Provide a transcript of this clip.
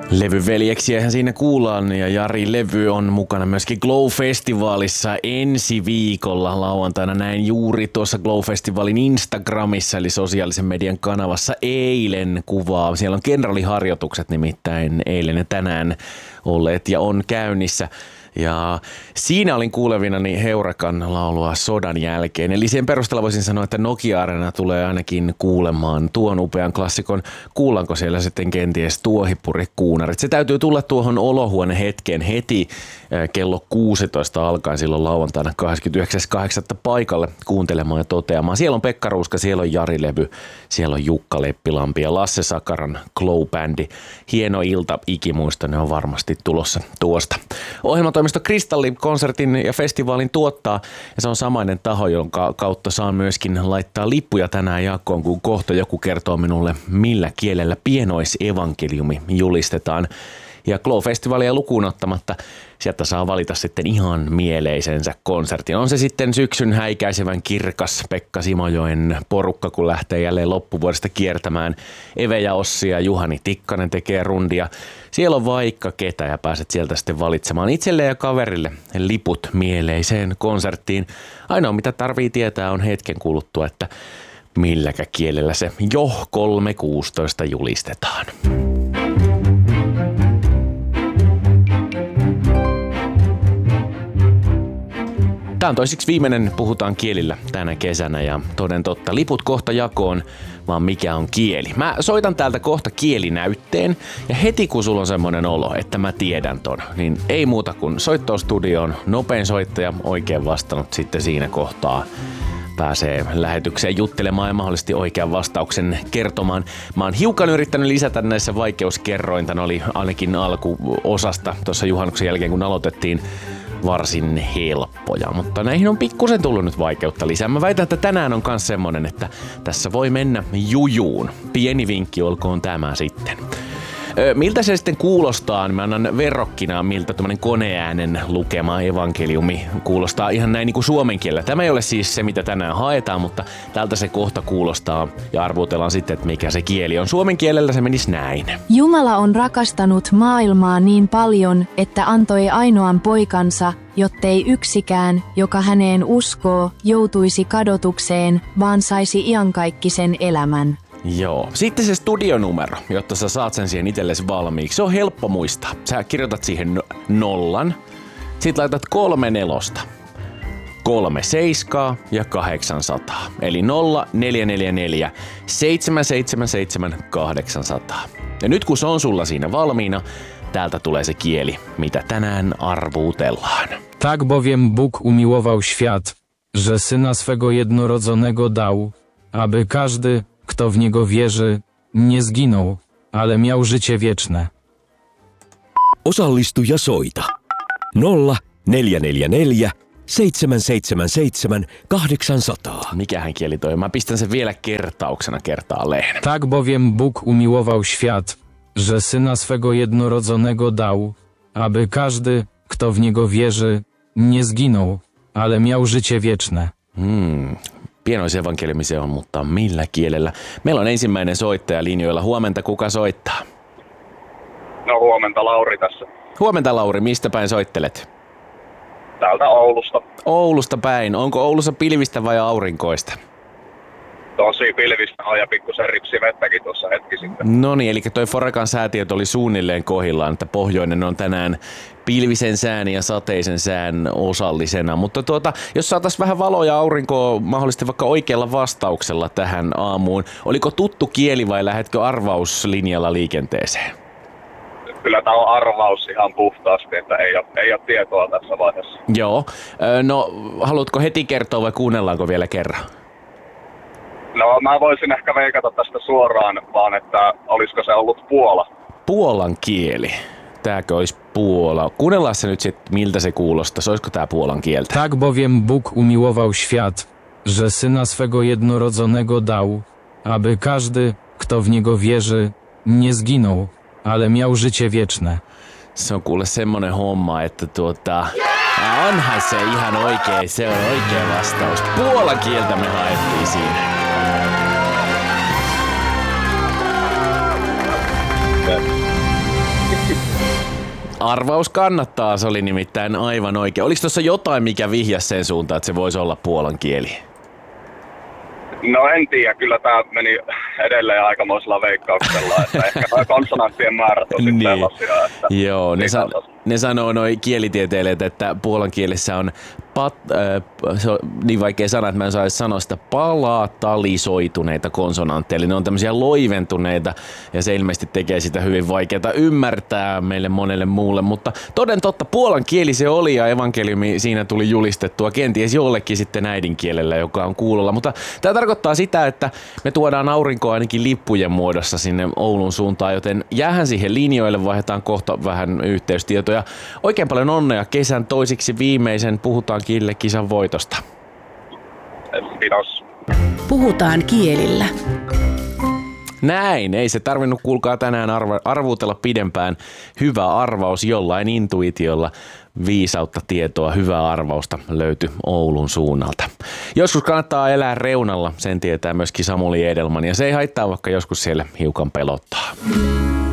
Levyveljeksiähän siinä kuullaan ja Jari Levy on mukana myöskin Glow-festivaalissa ensi viikolla lauantaina. Näin juuri tuossa Glow-festivaalin Instagramissa eli sosiaalisen median kanavassa eilen kuvaa. Siellä on kenraaliharjoitukset nimittäin eilen ja tänään olleet ja on käynnissä. Ja siinä olin kuulevinani Heurakan laulua sodan jälkeen. Eli sen perusteella voisin sanoa, että Nokia-areena tulee ainakin kuulemaan tuon upean klassikon. Kuullaanko siellä sitten kenties Tuohipurikuunarit? Se täytyy tulla tuohon olohuone hetkeen heti kello 16 alkaen silloin lauantaina 29.8. paikalle kuuntelemaan ja toteamaan. Siellä on Pekka Ruuska, siellä on Jari Levy, siellä on Jukka Leppilampi ja Lasse Sakaran Glow-bändi. Hieno ilta ikimuista, ne on varmasti tulossa tuosta. Ohjelmatoimisto Kristalli konsertin ja festivaalin tuottaa ja se on samainen taho, jonka kautta saan myöskin laittaa lippuja tänään jakoon, kun kohta joku kertoo minulle, millä kielellä pienoisevankeliumi julistetaan. Ja Glow-festivaalia lukuun ottamatta sieltä saa valita sitten ihan mieleisensä konsertin. On se sitten syksyn häikäisevän kirkas Pekka Simojoen porukka, kun lähtee jälleen loppuvuodesta kiertämään. Eve ja Ossi ja Juhani Tikkanen tekee rundia. Siellä on vaikka ketä ja pääset sieltä sitten valitsemaan itselle ja kaverille liput mieleiseen konserttiin. Ainoa mitä tarvii tietää on hetken kuluttua, että milläkä kielellä se jo 3.16 julistetaan. Tämä on toisiksi viimeinen Puhutaan kielillä tänä kesänä ja toden totta liput kohta jakoon, vaan mikä on kieli. Mä soitan täältä kohta kielinäytteen ja heti kun sulla on semmoinen olo, että mä tiedän ton, niin ei muuta kuin soittoon studioon, nopein soittaja, oikein vastannut sitten siinä kohtaa. Pääsee lähetykseen juttelemaan ja mahdollisesti oikean vastauksen kertomaan. Mä oon hiukan yrittänyt lisätä näissä vaikeuskerrointa, ne oli ainakin alkuosasta tuossa juhannuksen jälkeen kun aloitettiin varsin helppoja, mutta näihin on pikkusen tullut nyt vaikeutta lisää. Mä väitän, että tänään on myös semmonen, että tässä voi mennä jujuun. Pieni vinkki olkoon tämä sitten. Miltä se sitten kuulostaa? Mä annan verrokkina, miltä tämmönen koneäänen lukema evankeliumi kuulostaa ihan näin niin kuin suomen kielellä. Tämä ei ole siis se, mitä tänään haetaan, mutta tältä se kohta kuulostaa ja arvutellaan sitten, että mikä se kieli on. Suomen kielellä se menisi näin. Jumala on rakastanut maailmaa niin paljon, että antoi ainoan poikansa, jottei yksikään, joka häneen uskoo, joutuisi kadotukseen, vaan saisi iankaikkisen elämän. Joo. Sitten se studionumero, jotta sä saat sen siihen itsellesi valmiiksi. Se on helppo muistaa. Sä kirjoitat siihen 0, sit laitat 3 nelosta, 3 seiskaa ja 800. Eli 0 444 777 800. Ja nyt kun se on sulla siinä valmiina, täältä tulee se kieli, mitä tänään arvuutellaan. Tak bowiem Bóg umiłował świat, że Syna swego jednorodzonego dał, aby każdy, kto w Niego wierzy, nie zginął, ale miał życie wieczne. Osallistu ja soita. 0 444 777 800. Mikähän kieli toi? Mä pistän sen vielä kertauksena kertaalleen. Tak bowiem Bóg umiłował świat, że Syna swego jednorodzonego dał, aby każdy, kto w Niego wierzy, nie zginął, ale miał życie wieczne. Pienoisevankeliumi se on, mutta millä kielellä? Meillä on ensimmäinen soittaja linjoilla. Huomenta, kuka soittaa? No huomenta, Lauri tässä. Huomenta, Lauri. Mistä päin soittelet? Täältä Oulusta. Oulusta päin. Onko Oulussa pilvistä vai aurinkoista? Tosi pilvistä on ja pikkusen ripsi vettäkin tuossa hetki sitten. No niin, eli toi Forekan säätiöt oli suunnilleen kohdillaan, että pohjoinen on tänään pilvisen sään ja sateisen sään osallisena. Mutta jos saataisiin vähän valoa ja aurinkoa mahdollisesti vaikka oikealla vastauksella tähän aamuun. Oliko tuttu kieli vai lähdetkö arvauslinjalla liikenteeseen? Kyllä tämä on arvaus ihan puhtaasti, että ei ole tietoa tässä vaiheessa. Joo. No, haluatko heti kertoa vai kuunnellaanko vielä kerran? No mä voisin ehkä veikata tästä suoraan, vaan että olisiko se ollut Puola. Puolan kieli. Tääkö olisi Puola? Kuunnellaan se nyt sitten, miltä se kuulostaa. Olisiko tää puolan kieltä? Tak bowiem Bóg umiłował świat, że Syna swego jednorodzonego dał, aby każdy, kto w Niego wierzy, nie zginął, ale miał życie wieczne. Se on kuule semmonen homma, että onhan se ihan oikein, se on oikea vastaus. Puolan kieltä me haettiin siinä. Arvaus kannattaa, se oli nimittäin aivan oikein. Oliko tuossa jotain, mikä vihjasi sen suuntaan, että se voisi olla puolan kieli? No en tiedä, kyllä tää meni edelleen aikamoisella veikkauksella, että ehkä nuo konsonanttien määrät on sitten sellaisia, että... Joo, ne sanoo noi kielitieteilijät, että puolan kielessä on se on niin vaikea sana, että mä en saa sanoa sitä, palatalisoituneita konsonantteja, eli ne on tämmöisiä loiventuneita, ja se ilmeisesti tekee sitä hyvin vaikeaa ymmärtää meille monelle muulle, mutta toden totta, puolan kieli se oli, ja evankeliumi siinä tuli julistettua kenties jollekin sitten äidinkielellä, joka on kuulolla, mutta tämä tarkoittaa sitä, että me tuodaan aurinkoa ainakin lippujen muodossa sinne Oulun suuntaan, joten jäähän siihen linjoille, vaihdetaan kohta vähän yhteystietoja. Oikein paljon onnea kesän toisiksi viimeisen Puhutaan kielillä -kisan voitosta. Kiitos. Puhutaan kielillä. Näin, ei se tarvinnut kuulkaa tänään arvuutella pidempään. Hyvä arvaus jollain intuitiolla. Viisautta, tietoa, hyvää arvausta löytyi Oulun suunnalta. Joskus kannattaa elää reunalla, sen tietää myöskin Samuli Edelman, ja se ei haittaa, vaikka joskus siellä hiukan pelottaa.